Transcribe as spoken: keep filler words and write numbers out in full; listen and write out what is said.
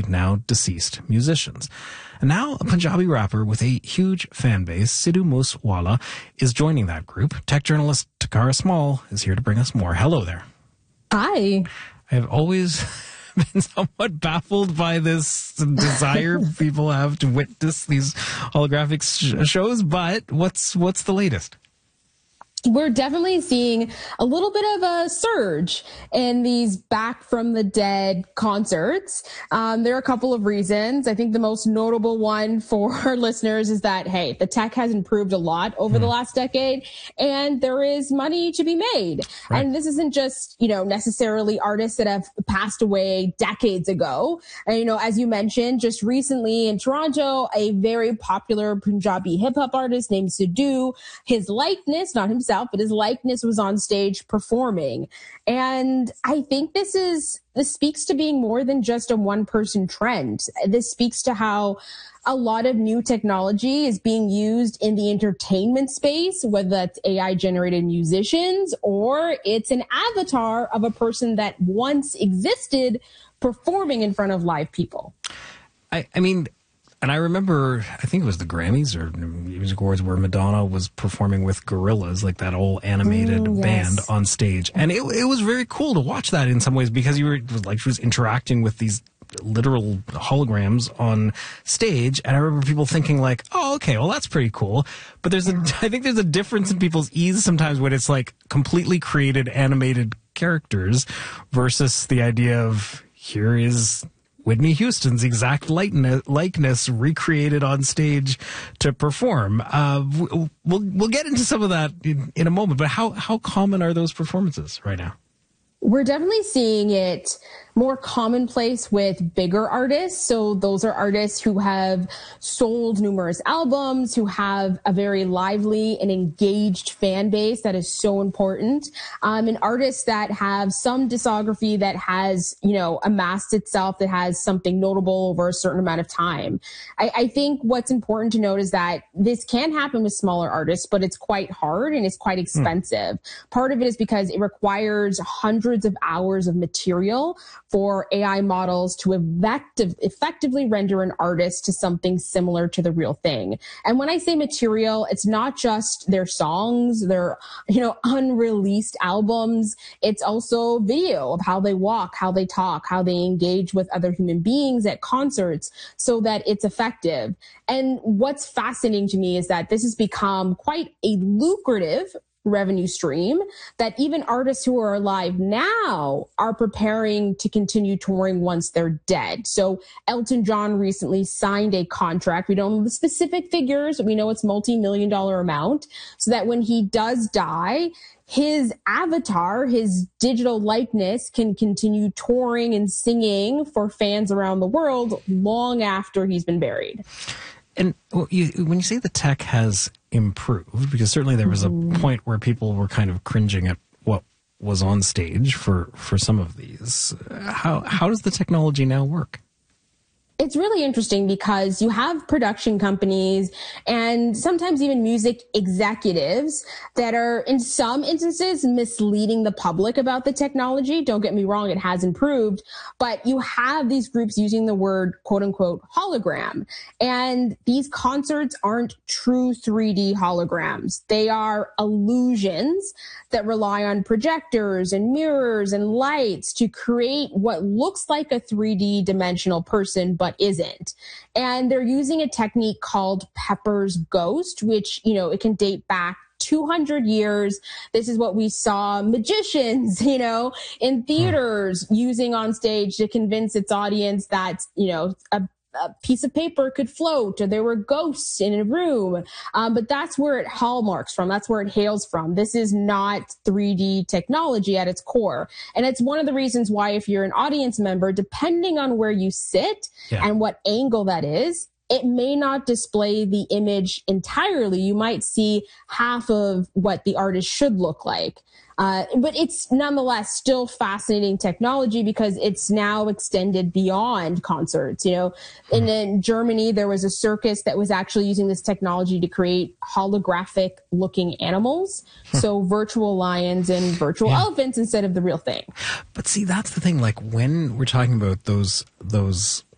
now deceased musicians. And now a Punjabi rapper with a huge fan base, Sidhu Moosewala, is joining that group. Tech journalist Takara Small is here to bring us more. Hello there. Hi. I have always been somewhat baffled by this desire people have to witness these holographic sh- shows, but what's what's the latest? We're definitely seeing a little bit of a surge in these back from the dead concerts. Um, there are a couple of reasons. I think the most notable one for our listeners is that, hey, the tech has improved a lot over mm. the last decade, and there is money to be made. Right. And this isn't just, you know, necessarily artists that have passed away decades ago. And, you know, as you mentioned, just recently in Toronto, a very popular Punjabi hip hop artist named Sidhu, his likeness, not himself, but his likeness was on stage performing. And I think this is, this speaks to being more than just a one person trend. This speaks to how a lot of new technology is being used in the entertainment space, whether that's A I generated musicians or it's an avatar of a person that once existed performing in front of live people. I, I mean, And I remember, I think it was the Grammys or Music Awards where Madonna was performing with Gorillaz, like that old animated mm, yes. band on stage. And it it was very cool to watch that in some ways because you were it was like she was interacting with these literal holograms on stage. And I remember people thinking like, oh, okay, well, that's pretty cool. But there's a, I think there's a difference in people's ease sometimes when it's like completely created animated characters versus the idea of here is Whitney Houston's exact likeness, likeness recreated on stage to perform. Uh, we'll we'll get into some of that in, in a moment. But how how common are those performances right now? We're definitely seeing it more commonplace with bigger artists. So those are artists who have sold numerous albums, who have a very lively and engaged fan base that is so important. Um, and artists that have some discography that has, you know, amassed itself, that has something notable over a certain amount of time. I, I think what's important to note is that this can happen with smaller artists, but it's quite hard and it's quite expensive. Mm. Part of it is because it requires hundreds of hours of material for A I models to effective, effectively render an artist to something similar to the real thing. And when I say material, it's not just their songs, their, you know, unreleased albums. It's also video of how they walk, how they talk, how they engage with other human beings at concerts so that it's effective. And what's fascinating to me is that this has become quite a lucrative revenue stream that even artists who are alive now are preparing to continue touring once they're dead. So Elton John recently signed a contract. We don't know the specific figures. We know it's multi-million dollar amount so that when he does die, his avatar, his digital likeness can continue touring and singing for fans around the world long after he's been buried. And you, when you say the tech has improved, because certainly there was a point where people were kind of cringing at what was on stage for, for some of these, how how does the technology now work? It's really interesting because you have production companies and sometimes even music executives that are in some instances misleading the public about the technology. Don't get me wrong, it has improved, but you have these groups using the word quote unquote hologram. And these concerts aren't true three D holograms. They are illusions that rely on projectors and mirrors and lights to create what looks like a three D dimensional person, but isn't. And they're using a technique called Pepper's Ghost, which, you know, it can date back two hundred years. This is what we saw magicians, you know, in theaters using on stage to convince its audience that, you know, a a piece of paper could float or there were ghosts in a room. Um, but that's where it hallmarks from. That's where it hails from. This is not three D technology at its core. And it's one of the reasons why if you're an audience member, depending on where you sit yeah. and what angle that is, it may not display the image entirely. You might see half of what the artist should look like. Uh, but it's nonetheless still fascinating technology because it's now extended beyond concerts. You know, in, in Germany, there was a circus that was actually using this technology to create holographic looking animals. So virtual lions and virtual yeah. elephants instead of the real thing. But see, that's the thing. Like when we're talking about those, those